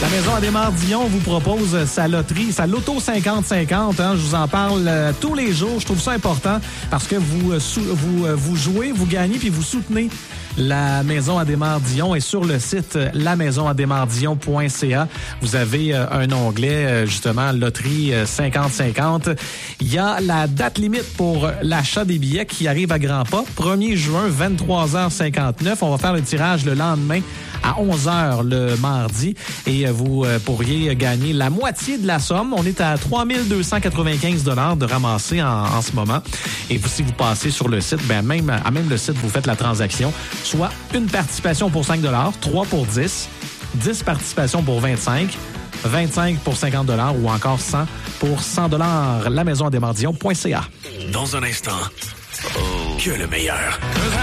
La Maison Adémar-Dion vous propose sa loterie, sa Loto 50-50. Je vous en parle tous les jours. Je trouve ça important parce que vous jouez, vous gagnez puis vous soutenez la Maison Adémar-Dion. Et sur le site lamaisonadémardion.ca, vous avez un onglet, justement, loterie 50-50. Il y a la date limite pour l'achat des billets qui arrive à grands pas. 1er juin, 23h59. On va faire le tirage le lendemain à 11h le mardi et vous pourriez gagner la moitié de la somme. On est à 3 295 $ de ramasser en ce moment. Et si vous passez sur le site, même le site, vous faites la transaction, soit une participation pour 5 $, 3 pour 10, 10 participations pour 25, 25 pour 50 $ ou encore 100 pour 100 $. Lamaisonadémardion.ca. Dans un instant, que le meilleur.